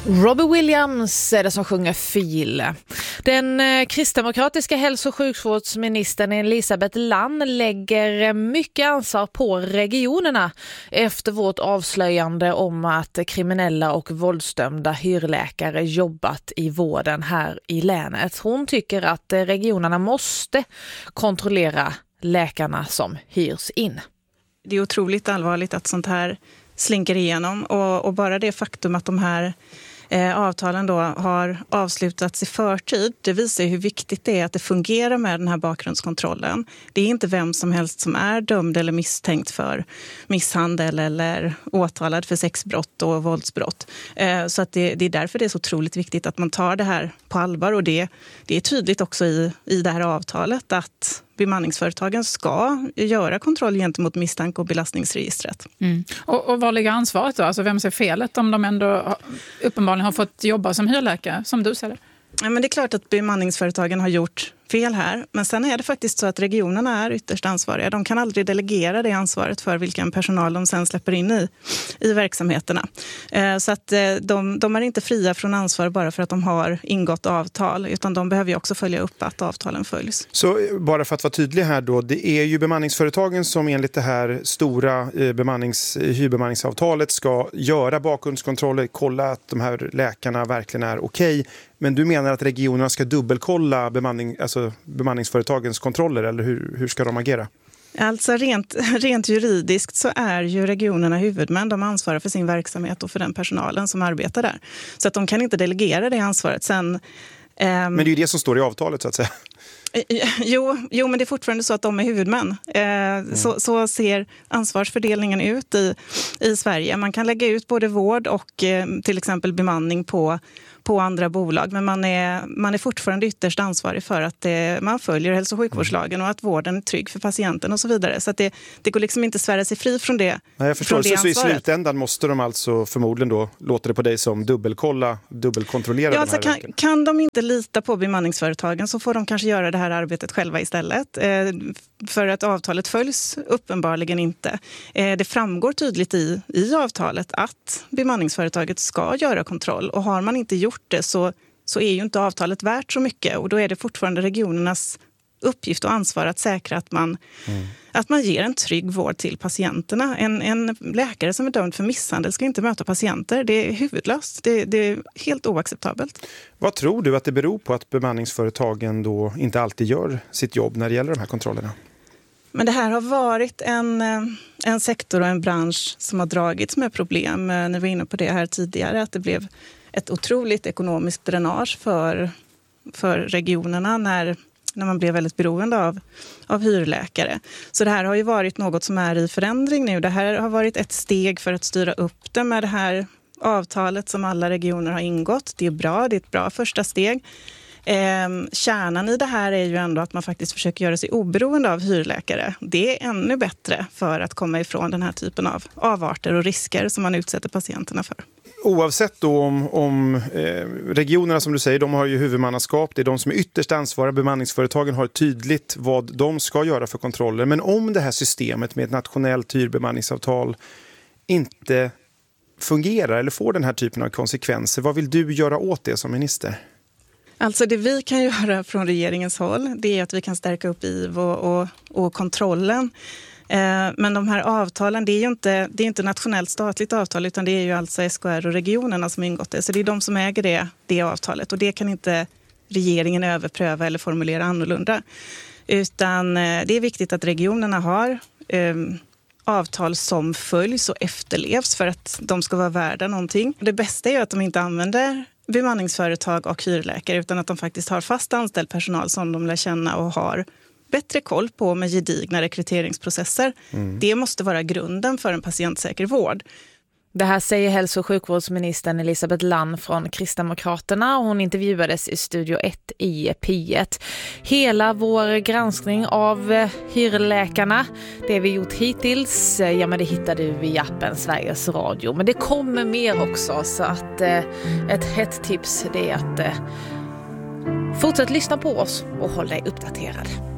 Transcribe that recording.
Robbie Williams är det som sjunger Feel. Den kristdemokratiska hälso- och sjukvårdsministern Elisabeth Land lägger mycket ansvar på regionerna efter vårt avslöjande om att kriminella och våldsdömda hyrläkare jobbat i vården här i länet. Hon tycker att regionerna måste kontrollera läkarna som hyrs in. Det är otroligt allvarligt att sånt här slinker igenom och bara det faktum att de här avtalen då har avslutats i förtid, det visar hur viktigt det är att det fungerar med den här bakgrundskontrollen. Det är inte vem som helst som är dömd eller misstänkt för misshandel eller åtalad för sexbrott och våldsbrott. Så att det är därför det är så otroligt viktigt att man tar det här på allvar, och det är tydligt också i det här avtalet att bemanningsföretagen ska göra kontroll gentemot misstanke och belastningsregistret. Mm. Och vad ligger ansvaret då? Alltså vem ser felet om de ändå uppenbarligen har fått jobba som hyrläkare, som du ser det? Ja, men det är klart att bemanningsföretagen har gjort fel här. Men sen är det faktiskt så att regionerna är ytterst ansvariga. De kan aldrig delegera det ansvaret för vilken personal de sen släpper in i verksamheterna. Så att de är inte fria från ansvar bara för att de har ingått avtal, utan de behöver ju också följa upp att avtalen följs. Så bara för att vara tydlig här då, det är ju bemanningsföretagen som enligt det här stora hyrbemanningsavtalet ska göra bakgrundskontroller, kolla att de här läkarna verkligen är okej. Men du menar att regionerna ska dubbelkolla bemanningsföretagens kontroller, eller hur ska de agera? Alltså rent juridiskt så är ju regionerna huvudmän. De ansvarar för sin verksamhet och för den personalen som arbetar där. Så att de kan inte delegera det ansvaret. Men det är ju det som står i avtalet så att säga. Jo, men det är fortfarande så att de är huvudmän. Så ser ansvarsfördelningen ut i Sverige. Man kan lägga ut både vård och till exempel bemanning på andra bolag, men man är fortfarande ytterst ansvarig för att man följer hälso- och sjukvårdslagen och att vården är trygg för patienten och så vidare. Så att det går liksom inte svära sig fri från det. Nej, jag förstår. Så i slutändan måste de alltså förmodligen då, låter det på dig som, dubbelkontrollera ja, de här alltså kan de inte lita på bemanningsföretagen så får de kanske göra det här arbetet själva istället. För att avtalet följs uppenbarligen inte. Det framgår tydligt i avtalet att bemanningsföretaget ska göra kontroll, och har man inte gjort det så är ju inte avtalet värt så mycket, och då är det fortfarande regionernas uppgift och ansvar att säkra att man ger en trygg vård till patienterna. En läkare som är dömd för misshandel ska inte möta patienter. Det är huvudlöst. Det är helt oacceptabelt. Vad tror du att det beror på att bemanningsföretagen då inte alltid gör sitt jobb när det gäller de här kontrollerna? Men det här har varit en sektor och en bransch som har dragits med problem. Ni var inne på det här tidigare, att det blev ett otroligt ekonomiskt dränage för regionerna när man blev väldigt beroende av hyrläkare. Så det här har ju varit något som är i förändring nu. Det här har varit ett steg för att styra upp det med det här avtalet som alla regioner har ingått. Det är bra, det är ett bra första steg. Kärnan i det här är ju ändå att man faktiskt försöker göra sig oberoende av hyrläkare. Det är ännu bättre för att komma ifrån den här typen av avarter och risker som man utsätter patienterna för. Oavsett då om regionerna, som du säger, de har ju huvudmannaskap, det är de som är ytterst ansvariga, bemanningsföretagen har tydligt vad de ska göra för kontroller. Men om det här systemet med ett nationellt hyrbemanningsavtal inte fungerar eller får den här typen av konsekvenser, vad vill du göra åt det som minister? Alltså det vi kan göra från regeringens håll, det är att vi kan stärka upp IVO och kontrollen. Men de här avtalen, det är inte nationellt statligt avtal, utan det är ju alltså SKR och regionerna som ingått det. Så det är de som äger det avtalet, och det kan inte regeringen överpröva eller formulera annorlunda. Utan det är viktigt att regionerna har avtal som följs och efterlevs för att de ska vara värda någonting. Det bästa är ju att de inte använder bemanningsföretag och hyrläkare, utan att de faktiskt har fast anställd personal som de lär känna och har bättre koll på med gedigna rekryteringsprocesser. Det måste vara grunden för en patientsäker vård. Det här säger hälso- och sjukvårdsministern Elisabeth Land från Kristdemokraterna, och hon intervjuades i Studio 1 i P1. Hela vår granskning av hyrläkarna, det vi gjort hittills, men det hittar du i appen Sveriges Radio. Men det kommer mer också, så att ett hett tips det är att fortsätt lyssna på oss och håll dig uppdaterad.